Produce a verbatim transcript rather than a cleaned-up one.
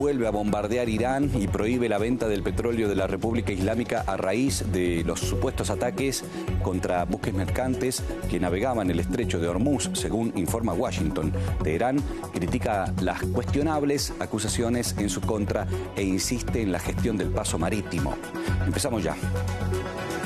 Vuelve a bombardear Irán y prohíbe la venta del petróleo de la República Islámica a raíz de los supuestos ataques contra buques mercantes que navegaban el estrecho de Hormuz, según informa Washington. Teherán critica las cuestionables acusaciones en su contra e insiste en la gestión del paso marítimo. Empezamos ya.